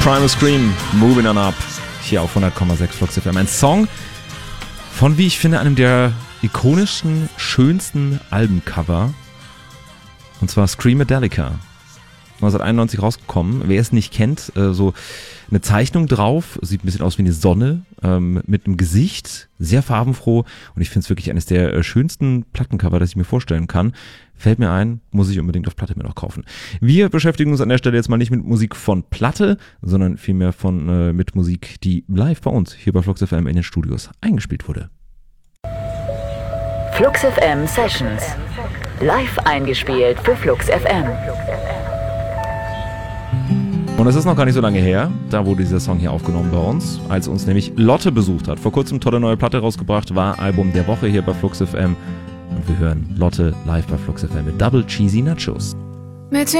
Primal Scream, Moving On Up, hier auf 100,6 Flux FM. Ein Song von, wie ich finde, einem der ikonischsten, schönsten Albencover. Und zwar Screamadelica. 1991 rausgekommen. Wer es nicht kennt, so eine Zeichnung drauf, sieht ein bisschen aus wie eine Sonne, mit einem Gesicht, sehr farbenfroh, und ich finde es wirklich eines der schönsten Plattencover, das ich mir vorstellen kann. Fällt mir ein, muss ich unbedingt auf Platte mir noch kaufen. Wir beschäftigen uns an der Stelle jetzt mal nicht mit Musik von Platte, sondern vielmehr mit Musik, die live bei uns hier bei Flux FM in den Studios eingespielt wurde. Flux FM Sessions. Live eingespielt für Flux FM. Und es ist noch gar nicht so lange her, da wurde dieser Song hier aufgenommen bei uns, als uns nämlich Lotte besucht hat. Vor kurzem tolle neue Platte rausgebracht, war Album der Woche hier bei Flux FM. Und wir hören Lotte live bei Flux FM mit Double Cheesy Nachos.